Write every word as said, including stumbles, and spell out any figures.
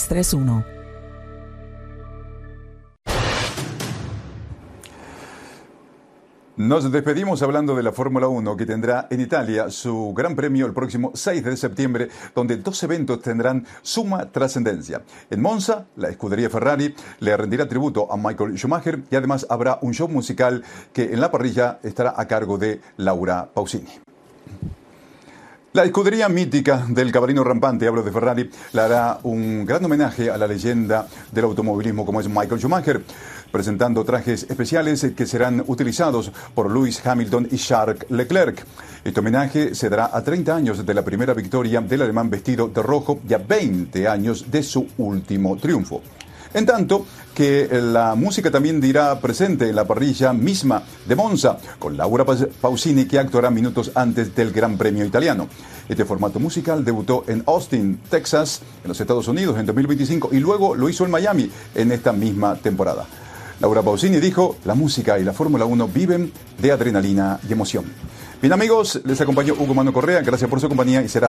seis tres uno. Nos despedimos hablando de la Fórmula uno, que tendrá en Italia su gran premio el próximo seis de septiembre, donde dos eventos tendrán suma trascendencia. En Monza, la escudería Ferrari le rendirá tributo a Michael Schumacher y además habrá un show musical que en la parrilla estará a cargo de Laura Pausini. La escudería mítica del cabalino rampante, hablo de Ferrari, le hará un gran homenaje a la leyenda del automovilismo como es Michael Schumacher, presentando trajes especiales que serán utilizados por Lewis Hamilton y Charles Leclerc. Este homenaje se dará a treinta años de la primera victoria del alemán vestido de rojo y a veinte años de su último triunfo. En tanto que la música también dirá presente en la parrilla misma de Monza, con Laura Pausini, que actuará minutos antes del Gran Premio italiano. Este formato musical debutó en Austin, Texas, en los Estados Unidos, en dos mil veinticinco, y luego lo hizo en Miami en esta misma temporada. Laura Pausini dijo: la música y la Fórmula uno viven de adrenalina y emoción. Bien, amigos, les acompañó Hugo Mano Correa. Gracias por su compañía y será